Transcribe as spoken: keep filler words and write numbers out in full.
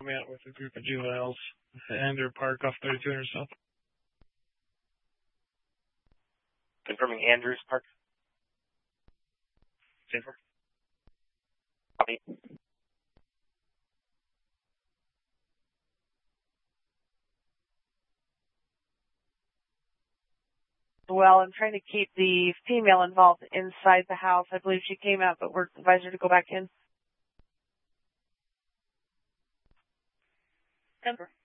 coming out with a group of juveniles at Andrew Park off thirty-two hundred South. Confirming Andrews Park. Jennifer. Copy. Well, I'm trying to keep the female involved inside the house. I believe she came out, but we're advised her to go back in. Denver.